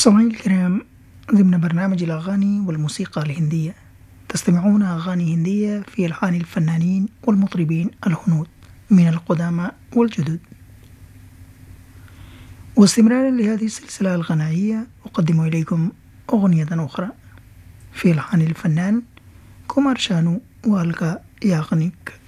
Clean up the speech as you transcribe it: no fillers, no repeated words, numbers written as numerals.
مستمعي الكرام، ضمن برنامج الأغاني والموسيقى الهندية تستمعون أغاني هندية في ألحان الفنانين والمطربين الهنود من القدامى والجدد. واستمرارا لهذه السلسلة الغنائية أقدم إليكم أغنية أخرى في ألحان الفنان كومار شانو وألكا ياغنيك.